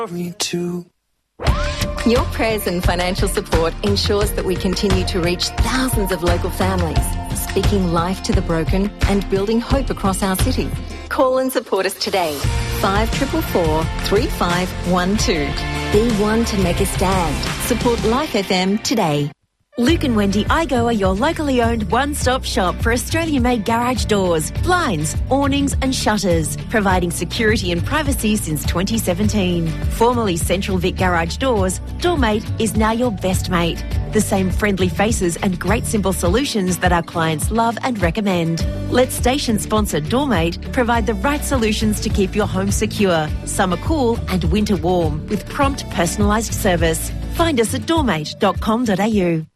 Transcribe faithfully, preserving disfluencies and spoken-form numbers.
Me too. Your prayers and financial support ensures that we continue to reach thousands of local families, speaking life to the broken and building hope across our city. Call and support us today. five four four four, three five one two. Be one to make a stand. Support Life F M today. Luke and Wendy Igo are your locally owned one-stop shop for Australian-made garage doors, blinds, awnings and shutters, providing security and privacy since twenty seventeen. Formerly Central Vic Garage Doors, Doormate is now your best mate. The same friendly faces and great simple solutions that our clients love and recommend. Let station-sponsored Doormate provide the right solutions to keep your home secure, summer cool and winter warm, with prompt personalised service. Find us at doormate dot com dot a u.